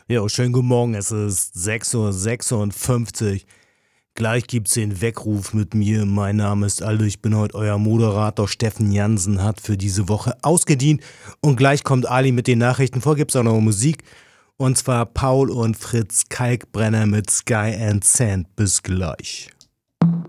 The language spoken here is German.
Jo, schönen guten Morgen. Es ist 6:56 Uhr. Gleich gibt's den Weckruf mit mir. Mein Name ist Aldo. Ich bin heute euer Moderator. Steffen Jansen hat für diese Woche ausgedient. Und gleich kommt Ali mit den Nachrichten. Vorher gibt's auch noch Musik. Und zwar Paul und Fritz Kalkbrenner mit Sky and Sand. Bis gleich.